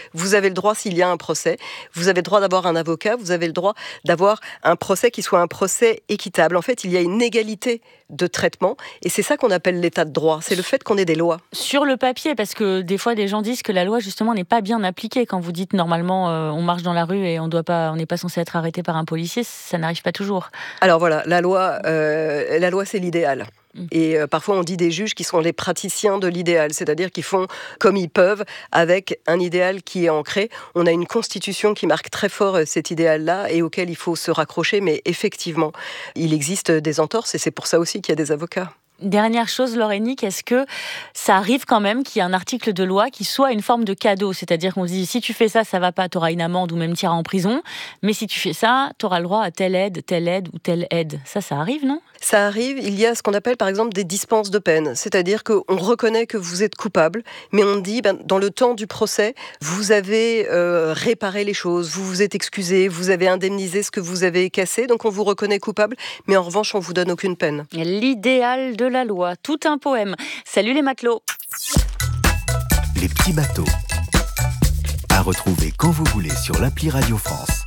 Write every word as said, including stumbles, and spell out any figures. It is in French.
vous avez le droit, s'il y a un procès, vous avez le droit d'avoir un avocat, vous avez le droit d'avoir un procès qui soit un procès équitable. En fait, il y a une égalité de traitement et c'est ça qu'on appelle l'état de droit, c'est le fait qu'on ait des lois. Sur le papier, parce que des fois, des gens disent que la loi, justement, n'est pas bien appliquée. Quand vous dites, normalement, euh, on marche dans la rue et on doit pas, on n'est pas censé être arrêté par un policier, ça n'arrive pas toujours. Alors voilà, la loi, euh, la loi c'est l'idéal. Et euh, parfois on dit des juges qui sont les praticiens de l'idéal, c'est-à-dire qu'ils font comme ils peuvent avec un idéal qui est ancré. On a une constitution qui marque très fort cet idéal-là et auquel il faut se raccrocher, mais effectivement, il existe des entorses et c'est pour ça aussi qu'il y a des avocats. Dernière chose, Laurenique, est-ce que ça arrive quand même qu'il y ait un article de loi qui soit une forme de cadeau ? C'est-à-dire qu'on se dit, si tu fais ça, ça va pas, tu auras une amende ou même t'iras en prison. Mais si tu fais ça, tu auras le droit à telle aide, telle aide ou telle aide. Ça, ça arrive, non ? Ça arrive, il y a ce qu'on appelle par exemple des dispenses de peine. C'est-à-dire qu'on reconnaît que vous êtes coupable, mais on dit, ben, dans le temps du procès, vous avez euh, réparé les choses, vous vous êtes excusé, vous avez indemnisé ce que vous avez cassé, donc on vous reconnaît coupable, mais en revanche, on vous donne aucune peine. L'idéal de la loi, tout un poème. Salut les matelots. Les petits bateaux. À retrouver quand vous voulez sur l'appli Radio France.